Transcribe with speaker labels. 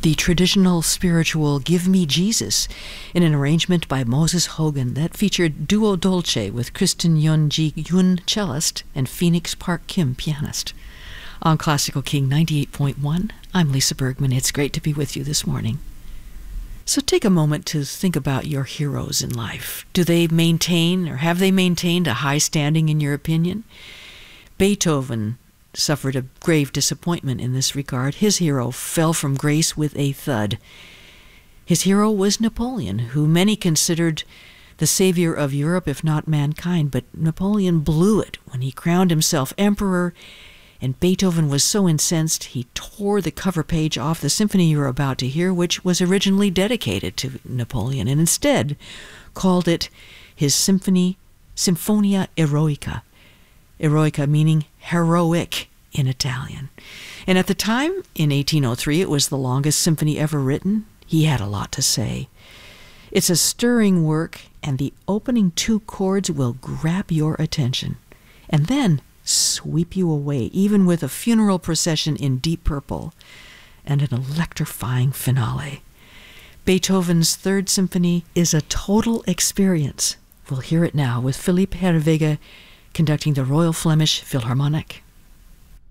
Speaker 1: the traditional spiritual Give Me Jesus in an arrangement by Moses Hogan that featured Duo Dolce with Kristen Yeon-ji Yoon, cellist, and Phoenix Park Kim, pianist. On Classical King 98.1, I'm Lisa Bergman. It's great to be with you this morning. So take a moment to think about your heroes in life. Do they maintain, or have they maintained, a high standing in your opinion? Beethoven suffered a grave disappointment in this regard. His hero fell from grace with a thud. His hero was Napoleon, who many considered the savior of Europe, if not mankind, but Napoleon blew it when he crowned himself emperor, and Beethoven was so incensed he tore the cover page off the symphony you're about to hear, which was originally dedicated to Napoleon, and instead called it his Symphonia Eroica. Eroica meaning heroic in Italian. And at the time, in 1803, it was the longest symphony ever written. He had a lot to say. It's a stirring work, and the opening two chords will grab your attention, and then sweep you away, even with a funeral procession in Deep Purple and an electrifying finale. Beethoven's Third Symphony is a total experience. We'll hear it now with Philippe Herweghe conducting the Royal Flemish Philharmonic.